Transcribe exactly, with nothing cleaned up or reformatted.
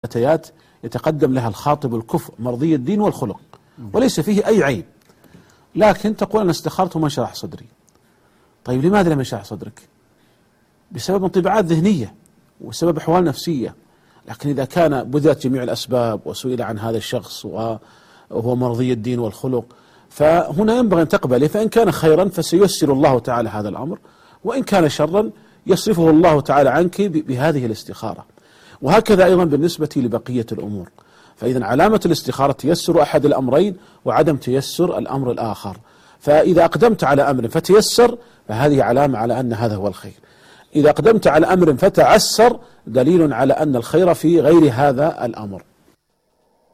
الفتيات يتقدم لها الخاطب الكفء مرضي الدين والخلق وليس فيه أي عيب، لكن تقول أنا استخرت وما انشرح صدري. طيب لماذا لم ينشرح صدرك؟ بسبب انطباعات ذهنية وسبب أحوال نفسية. لكن إذا كان بذلت جميع الأسباب وسئل عن هذا الشخص وهو مرضي الدين والخلق، فهنا ينبغي أن تقبله، فإن كان خيرا فسييسر الله تعالى هذا الأمر، وإن كان شرا يصرفه الله تعالى عنك بهذه الاستخارة. وهكذا أيضا بالنسبة لبقية الأمور. فإذا علامة الاستخارة تيسر أحد الأمرين وعدم تيسر الأمر الآخر. فإذا أقدمت على أمر فتيسر فهذه علامة على أن هذا هو الخير. إذا أقدمت على أمر فتعسر دليل على أن الخير في غير هذا الأمر.